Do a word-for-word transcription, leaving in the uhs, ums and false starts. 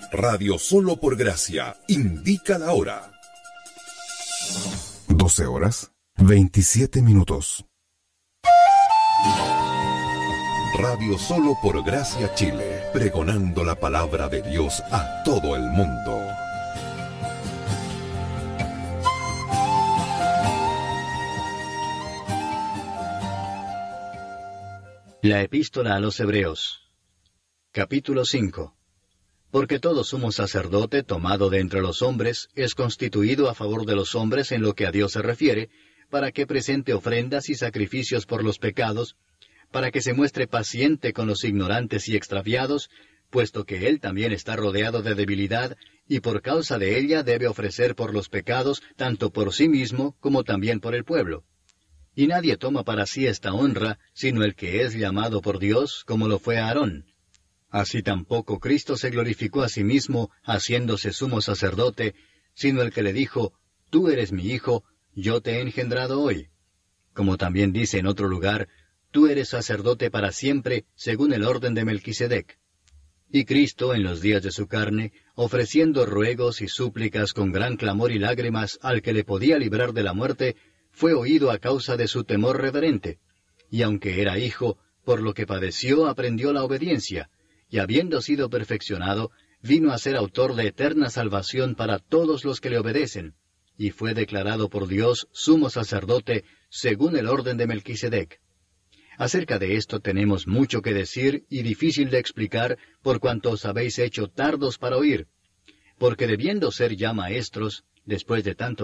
Radio Solo por Gracia indica la hora. doce horas, veintisiete minutos. Radio Solo por Gracia Chile, pregonando la palabra de Dios a todo el mundo. La Epístola a los Hebreos, capítulo cinco. Porque todo sumo sacerdote tomado de entre los hombres es constituido a favor de los hombres en lo que a Dios se refiere, para que presente ofrendas y sacrificios por los pecados, para que se muestre paciente con los ignorantes y extraviados, puesto que él también está rodeado de debilidad, y por causa de ella debe ofrecer por los pecados, tanto por sí mismo como también por el pueblo. Y nadie toma para sí esta honra, sino el que es llamado por Dios, como lo fue Aarón. Así tampoco Cristo se glorificó a sí mismo, haciéndose sumo sacerdote, sino el que le dijo, Tú eres mi hijo, yo te he engendrado hoy. Como también dice en otro lugar, Tú eres sacerdote para siempre, según el orden de Melquisedec. Y Cristo, en los días de su carne, ofreciendo ruegos y súplicas con gran clamor y lágrimas al que le podía librar de la muerte, fue oído a causa de su temor reverente. Y aunque era hijo, por lo que padeció aprendió la obediencia, y habiendo sido perfeccionado, vino a ser autor de eterna salvación para todos los que le obedecen, y fue declarado por Dios sumo sacerdote según el orden de Melquisedec. Acerca de esto tenemos mucho que decir y difícil de explicar, por cuanto os habéis hecho tardos para oír, porque debiendo ser ya maestros, después de tanto